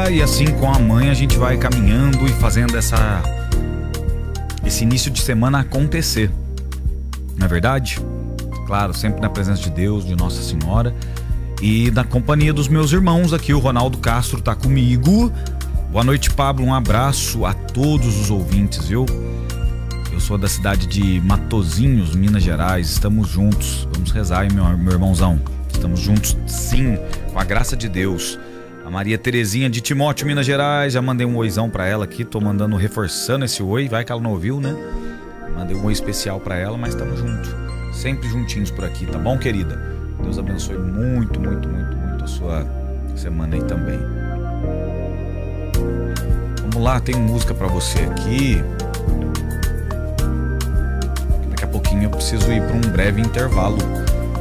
e assim com a mãe a gente vai caminhando e fazendo esse início de semana acontecer. Não é verdade? Claro, sempre na presença de Deus, de Nossa Senhora e na companhia dos meus irmãos aqui. O Ronaldo Castro tá comigo. Boa noite, Pablo, um abraço a todos os ouvintes, viu? Eu sou da cidade de Matozinhos, Minas Gerais. Estamos juntos, vamos rezar, hein, meu irmãozão? Estamos juntos, sim, com a graça de Deus. A Maria Terezinha de Timóteo, Minas Gerais, já mandei um oizão pra ela aqui, tô mandando, reforçando esse oi, vai que ela não ouviu, né? Mandei um oi especial pra ela, mas estamos juntos, sempre juntinhos por aqui, tá bom, querida? Deus abençoe muito, muito, muito, muito a sua semana aí também. Vamos lá, tem música pra você aqui. Daqui a pouquinho eu preciso ir pra um breve intervalo